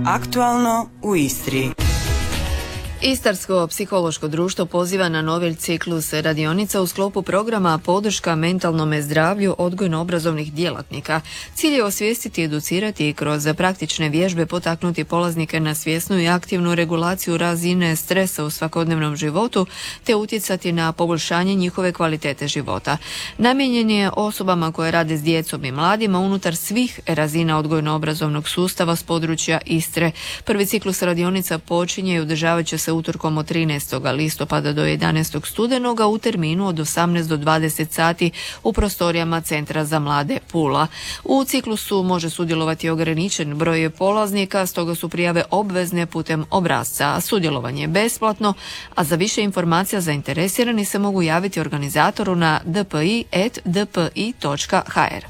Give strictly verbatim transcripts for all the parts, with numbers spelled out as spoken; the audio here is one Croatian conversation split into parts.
Aktualno u Istri. Istarsko psihološko društvo poziva na novi ciklus radionica u sklopu programa Podrška mentalnome zdravlju odgojno-obrazovnih djelatnika. Cilj je osvijestiti, educirati i kroz praktične vježbe potaknuti polaznike na svjesnu i aktivnu regulaciju razine stresa u svakodnevnom životu te utjecati na poboljšanje njihove kvalitete života. Namijenjen je osobama koje rade s djecom i mladima unutar svih razina odgojno-obrazovnog sustava s područja Istre. Prvi ciklus radionica počinje i održavat će se utorkom od trinaestog listopada do jedanaestog studenoga u terminu od osamnaest do dvadeset sati u prostorijama Centra za mlade Pula. U ciklusu može sudjelovati ograničen broj polaznika, stoga su prijave obvezne putem obrasca. Sudjelovanje je besplatno, a za više informacija zainteresirani se mogu javiti organizatoru na d p i at d p i točka h r.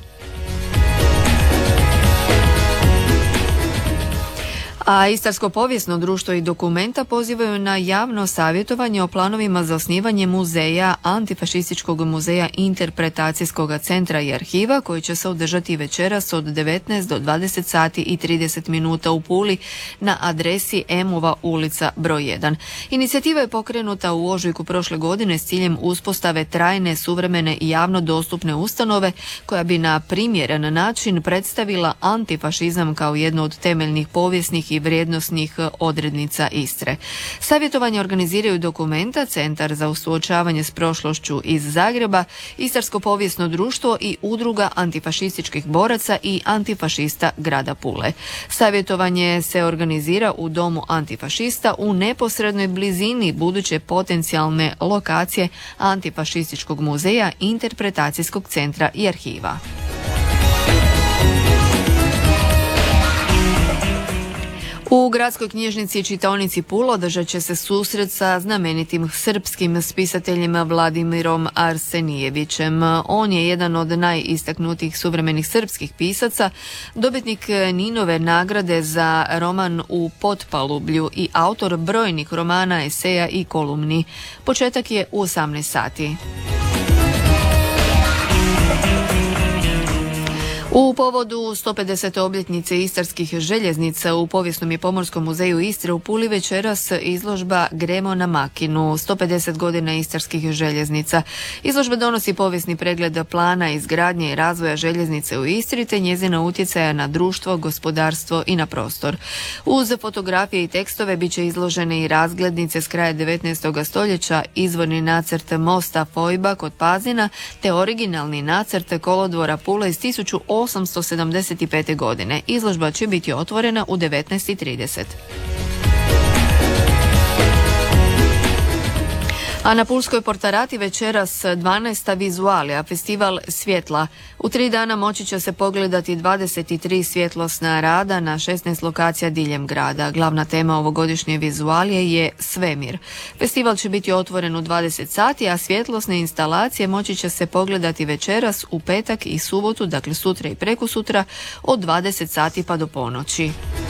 A Istarsko povijesno društvo i Dokumenta pozivaju na javno savjetovanje o planovima za osnivanje muzeja, antifašističkog muzeja interpretacijskog centra i arhiva koji će se održati večeras od devetnaest do dvadeset sati i trideset minuta u Puli na adresi Emova ulica broj jedan. Inicijativa je pokrenuta u ožujku prošle godine s ciljem uspostave trajne, suvremene i javno dostupne ustanove koja bi na primjeren način predstavila antifašizam kao jednu od temeljnih povijesnih i vrijednosnih odrednica Istre. Savjetovanje organiziraju Dokumenta, Centar za suočavanje s prošlošću iz Zagreba, Istarsko povijesno društvo i Udruga antifašističkih boraca i antifašista grada Pule. Savjetovanje se organizira u Domu antifašista u neposrednoj blizini buduće potencijalne lokacije antifašističkog muzeja, interpretacijskog centra i arhiva. U gradskoj knjižnici i čitaonici Pula održat će se susret sa znamenitim srpskim spisateljem Vladimirom Arsenijevićem. On je jedan od najistaknutijih suvremenih srpskih pisaca, dobitnik Ninove nagrade za roman U potpalublju i autor brojnih romana, eseja i kolumni. Početak je u osamnaest sati. U povodu sto pedesete obljetnice istarskih željeznica u Povijesnom i Pomorskom muzeju Istre u Puli večeras izložba Gremo na makinu, sto pedeset godina istarskih željeznica. Izložba donosi povijesni pregled plana izgradnje i razvoja željeznice u Istri te njezina utjecaja na društvo, gospodarstvo i na prostor. Uz fotografije i tekstove bit će izložene i razglednice s kraja devetnaestog stoljeća, izvorni nacrt mosta Fojba kod Pazina te originalni nacrt kolodvora Pula iz tisuću osamsto sedamdeset pete. godine. Izložba će biti otvorena u devetnaest i trideset. A na Pulskoj Portarati večeras dvanaesta vizualija, festival svjetla. U tri dana moći će se pogledati dvadeset tri svjetlosna rada na šesnaest lokacija diljem grada. Glavna tema ovogodišnje vizualije je svemir. Festival će biti otvoren u dvadeset sati, a svjetlosne instalacije moći će se pogledati večeras, u petak i subotu, dakle sutra i prekosutra, od dvadeset sati pa do ponoći.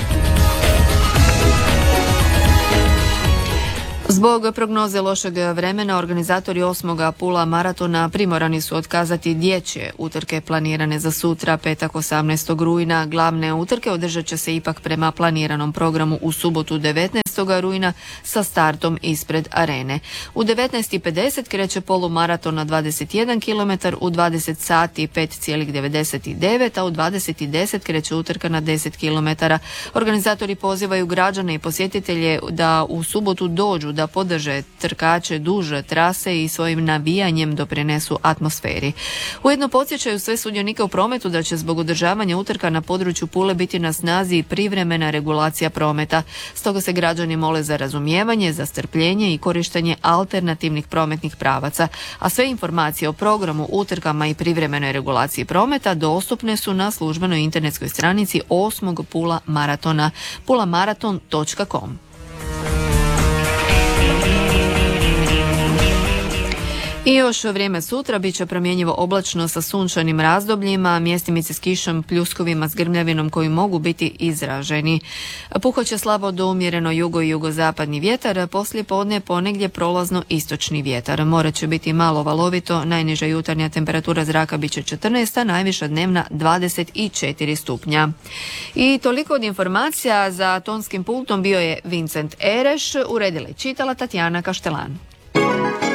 Zbog prognoze lošeg vremena, organizatori osmoga Pula maratona primorani su otkazati dječje utrke planirane za sutra, petak osamnaestog rujna. Glavne utrke održat će se ipak prema planiranom programu u subotu devetnaestog rujna sa startom ispred arene. U devetnaest i pedeset kreće polumaraton na dvadeset jedan kilometar, u dvadeset sati pet zarez devedeset devet, a u dvadeset i deset kreće utrka na deset kilometara. Organizatori pozivaju građane i posjetitelje da u subotu dođu da podrže trkače duže trase i svojim navijanjem doprinesu atmosferi. Ujedno podsjećaju sve sudionike u prometu da će zbog održavanja utrka na području Pule biti na snazi privremena regulacija prometa. Stoga se građani mole za razumijevanje, za strpljenje i korištenje alternativnih prometnih pravaca. A sve informacije o programu, utrkama i privremenoj regulaciji prometa dostupne su na službenoj internetskoj stranici osmog Pula maratona pulamaraton točka com. I još vrijeme sutra bit će promjenjivo oblačno sa sunčanim razdobljima, mjestimice s kišom, pljuskovima s grmljavinom koji mogu biti izraženi. Puhat će slabo do umjereno jugo i jugozapadni vjetar, poslije podne ponegdje prolazno istočni vjetar. More će biti malo valovito, najniža jutarnja temperatura zraka bit će četrnaest, a najviša dnevna dvadeset četiri stupnja. I toliko od informacija. Za tonskim pultom bio je Vincent Ereš, uredila i čitala Tatjana Kaštelan.